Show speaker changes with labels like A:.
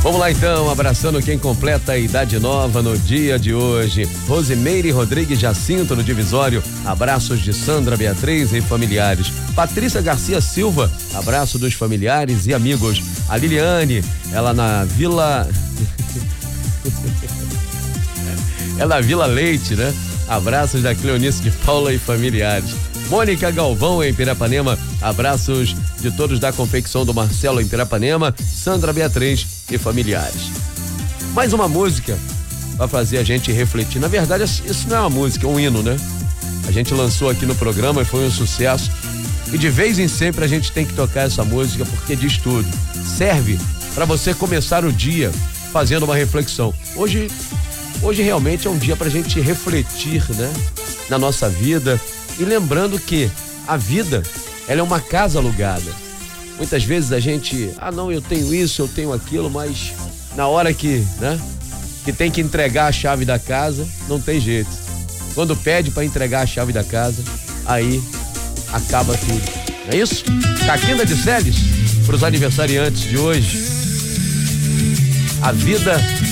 A: Vamos lá então, abraçando quem completa a idade nova no dia de hoje. Rosimeire Rodrigues Jacinto no Divisório, abraços de Sandra Beatriz e familiares. Patrícia Garcia Silva, abraço dos familiares e amigos. A Liliane, ela na Vila... ela na Vila Leite, né? Abraços da Cleonice de Paula e familiares. Mônica Galvão em Pirapanema, abraços de todos da confecção do Marcelo em Pirapanema, Sandra Beatriz e familiares. Mais uma música para fazer a gente refletir. Na verdade, isso não é uma música, é um hino, né? A gente lançou aqui no programa e foi um sucesso. E de vez em sempre a gente tem que tocar essa música porque diz tudo. Serve para você começar o dia fazendo uma reflexão. Hoje realmente é um dia pra gente refletir, né? Na nossa vida. E lembrando que a vida, ela é uma casa alugada. Muitas vezes a gente, não, eu tenho isso, eu tenho aquilo, mas na hora que, né, que tem que entregar a chave da casa, não tem jeito. Quando pede para entregar a chave da casa, aí acaba tudo. Não é isso? Caquinda de Celes, para os aniversariantes de hoje. A vida